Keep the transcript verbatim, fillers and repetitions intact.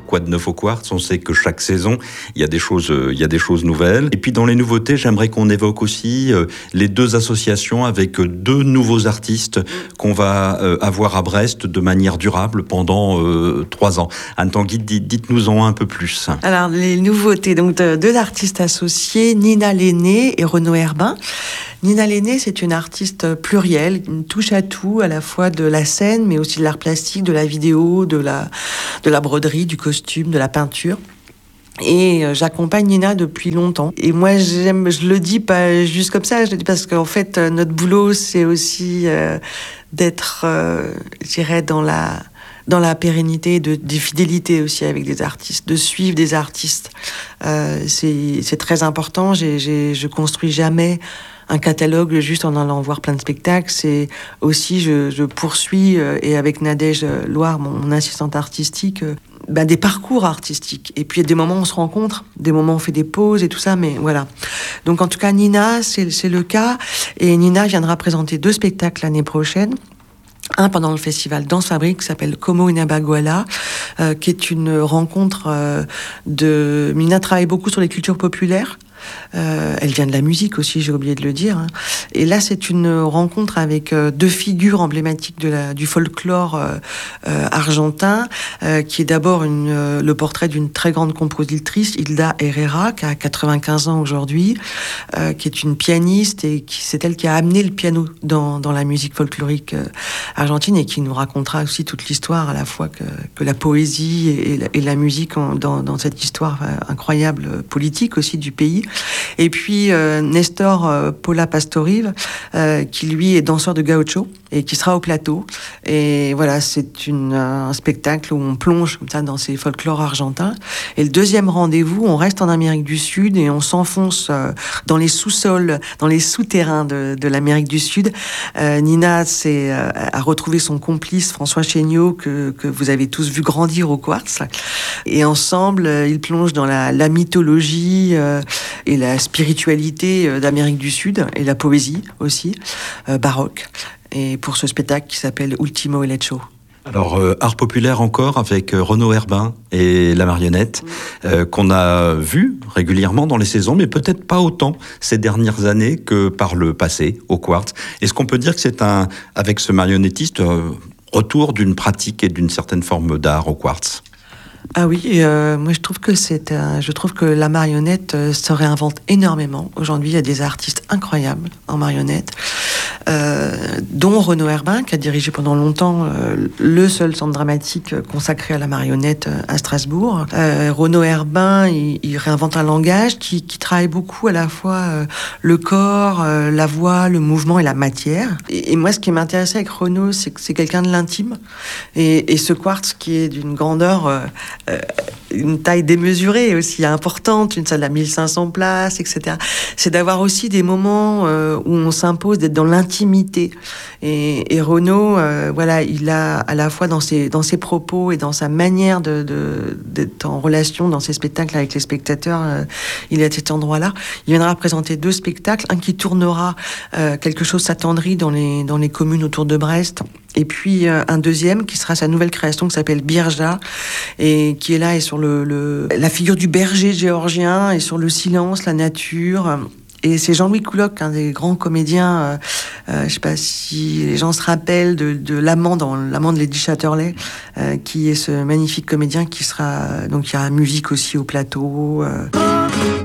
Quoi de neuf au Quartz? On sait que chaque saison, il y a des choses, euh, il y a des choses nouvelles. Et puis dans les nouveautés, j'aimerais qu'on évoque aussi euh, les deux associations avec deux nouveaux artistes qu'on va euh, avoir à Brest de manière durable pendant euh, trois ans. Anne Tanguy, dites-nous-en un peu plus. Alors, les nouveautés, donc de, deux artistes associés, Nina Lenné et Renaud Herbin. Nina Lenné, c'est une artiste plurielle, une touche à tout, à la fois de la scène, mais aussi de l'art plastique, de la vidéo, de la, de la broderie, du costume, de la peinture. Et j'accompagne Nina depuis longtemps. Et moi, j'aime, je le dis pas juste comme ça, je le dis parce qu'en fait, notre boulot, c'est aussi euh, d'être, euh, je dirais, dans la... dans la pérennité, de, des fidélités aussi avec des artistes, de suivre des artistes. Euh, c'est, c'est très important. J'ai, j'ai, je construis jamais un catalogue juste en allant voir plein de spectacles. C'est aussi, je, je poursuis, euh, et avec Nadège Loire, mon, mon assistante artistique, euh, ben des parcours artistiques. Et puis, il y a des moments où on se rencontre, des moments où on fait des pauses et tout ça, mais voilà. Donc, en tout cas, Nina, c'est, c'est le cas. Et Nina viendra présenter deux spectacles l'année prochaine. Un pendant le festival Danse Fabrique qui s'appelle Como Inabaguala, euh, qui est une rencontre euh, de... Nina travaille beaucoup sur les cultures populaires. Euh, elle vient de la musique aussi, j'ai oublié de le dire. Hein. Et là, c'est une rencontre avec euh, deux figures emblématiques de la, du folklore euh, euh, argentin, euh, qui est d'abord une, euh, le portrait d'une très grande compositrice, Hilda Herrera, qui a quatre-vingt-quinze ans aujourd'hui, euh, qui est une pianiste et qui, c'est elle qui a amené le piano dans, dans la musique folklorique euh, argentine et qui nous racontera aussi toute l'histoire, à la fois que, que la poésie et, et, la, et la musique en, dans, dans cette histoire euh, incroyable politique aussi du pays. Et puis euh, Nestor euh, Paula Pastorive, euh, qui lui est danseur de gaucho et qui sera au plateau. Et voilà, c'est une, un spectacle où on plonge comme ça dans ces folklores argentins. Et le deuxième rendez-vous, on reste en Amérique du Sud et on s'enfonce euh, dans les sous-sols, dans les souterrains de, de l'Amérique du Sud. Euh, Nina c'est, euh, a retrouvé son complice François Chéniaud, que, que vous avez tous vu grandir au Quartz. Et ensemble, euh, ils plongent dans la, la mythologie euh, et la spiritualité euh, d'Amérique du Sud et la poésie aussi, euh, baroque. Et pour ce spectacle qui s'appelle Ultimo Elecho. Alors, euh, art populaire encore avec euh, Renaud Herbin et la marionnette, euh, qu'on a vu régulièrement dans les saisons, mais peut-être pas autant ces dernières années que par le passé au Quartz. Est-ce qu'on peut dire que c'est un, avec ce marionnettiste, euh, retour d'une pratique et d'une certaine forme d'art au Quartz? Ah oui, euh, moi je trouve que c'est, euh, je trouve que la marionnette euh, se réinvente énormément. Aujourd'hui, il y a des artistes incroyables en marionnette, euh, dont Renaud Herbin, qui a dirigé pendant longtemps euh, le seul centre dramatique consacré à la marionnette euh, à Strasbourg. Euh, Renaud Herbin, il, il réinvente un langage qui, qui travaille beaucoup à la fois euh, le corps, euh, la voix, le mouvement et la matière. Et, et moi, ce qui m'intéressait avec Renaud, c'est que c'est quelqu'un de l'intime. Et, et ce Quartz qui est d'une grandeur... Euh, Euh, une taille démesurée aussi importante, une salle à mille cinq cents places, et cetera. C'est d'avoir aussi des moments euh, où on s'impose d'être dans l'intimité. Et, et Renaud, euh, voilà, il a à la fois dans ses dans ses propos et dans sa manière de, de d'être en relation dans ses spectacles avec les spectateurs, euh, il est à cet endroit-là. Il viendra présenter deux spectacles, un qui tournera euh, quelque chose s'attendrit dans les dans les communes autour de Brest. Et puis euh, un deuxième qui sera sa nouvelle création qui s'appelle Birja et qui est là et sur le, le la figure du berger géorgien et sur le silence, la nature. Et c'est Jean-Louis Couloc, un des grands comédiens. Euh, euh, je sais pas si les gens se rappellent de, de l'amant dans l'amant de Lady Chatterley, euh, qui est ce magnifique comédien qui sera donc il y a musique aussi au plateau. Euh.